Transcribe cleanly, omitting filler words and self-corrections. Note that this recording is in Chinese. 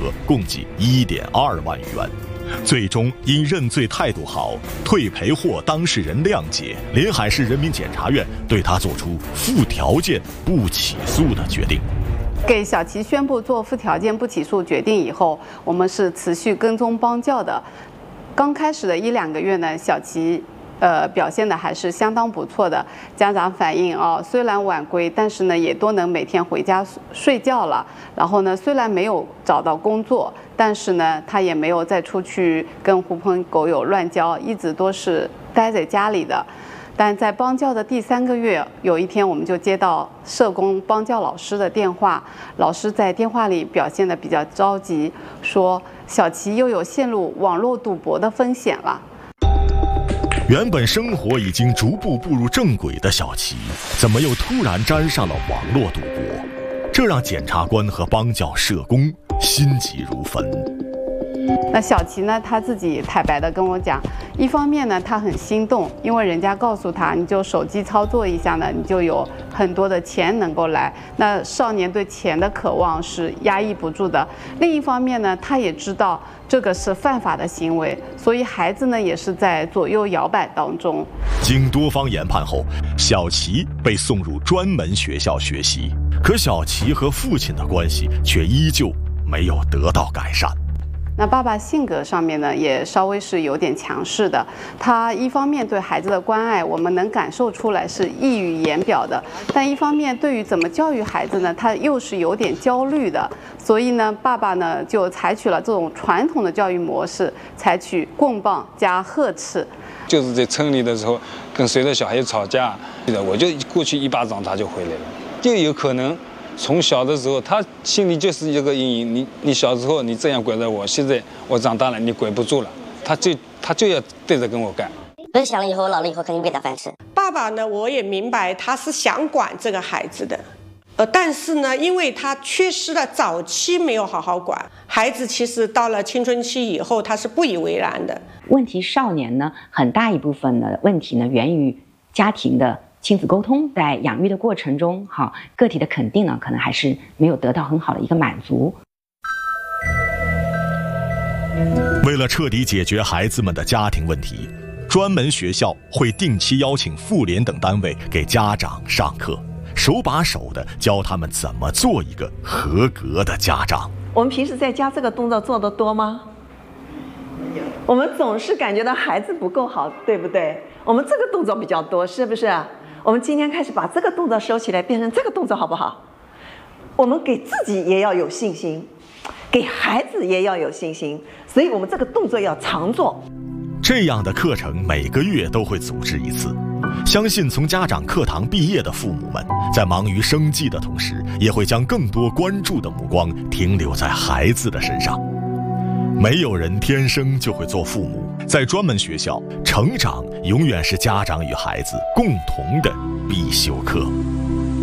共计1.2万余元。最终因认罪态度好，退赔获当事人谅解，临海市人民检察院对他作出附条件不起诉的决定。 给小齐宣布做附条件不起诉决定以后，我们是持续跟踪帮教的。刚开始的1-2个月呢，小齐表现的还是相当不错的。家长反映虽然晚归，但是呢也都能每天回家睡觉了。然后呢，虽然没有找到工作，但是呢他也没有再出去跟狐朋狗友乱交，一直都是待在家里的。但在帮教的第3个月，有一天我们就接到社工帮教老师的电话，老师在电话里表现得比较着急，说小齐又有陷入网络赌博的风险了。 原本生活已经逐步步入正轨的小齐，怎么又突然沾上了网络赌博？这让检察官和帮教社工心急如焚。 那小齐呢，他自己坦白的跟我讲，一方面呢他很心动，因为人家告诉他，你就手机操作一下呢，你就有很多的钱能够来。那少年对钱的渴望是压抑不住的。另一方面呢，他也知道这个是犯法的行为，所以孩子呢也是在左右摇摆当中。 经多方研判后，小齐被送入专门学校学习，可小齐和父亲的关系却依旧没有得到改善。 那爸爸性格上面呢，也稍微是有点强势的。他一方面对孩子的关爱，我们能感受出来是溢于言表的，但一方面对于怎么教育孩子呢，他又是有点焦虑的。所以呢，爸爸呢就采取了这种传统的教育模式，采取棍棒加呵斥。 就是在村里的时候，跟谁的小孩吵架，我就过去一巴掌，他就回来了。就有可能从小的时候，他心里就是一个阴影。你小时候你这样管着我，现在我长大了，你管不住了，他就要对着跟我干。 我想了以后，老了以后肯定没打饭吃。 爸爸呢，我也明白他是想管这个孩子的，但是呢，因为他缺失了早期没有好好管，孩子其实到了青春期以后，他是不以为然的。 问题少年呢，很大一部分的问题呢，源于家庭的亲子沟通，在养育的过程中，个体的肯定呢，可能还是没有得到很好的一个满足。 为了彻底解决孩子们的家庭问题，专门学校会定期邀请妇联等单位给家长上课，手把手的教他们怎么做一个合格的家长。 我们平时在家这个动作做得多吗？我们总是感觉到孩子不够好，对不对？我们这个动作比较多，是不是？我们今天开始把这个动作收起来，变成这个动作，好不好？我们给自己也要有信心，给孩子也要有信心，所以我们这个动作要常做。 这样的课程每个月都会组织一次，相信从家长课堂毕业的父母们，在忙于生计的同时，也会将更多关注的目光停留在孩子的身上。没有人天生就会做父母，在专门学校，成长永远是家长与孩子共同的必修课。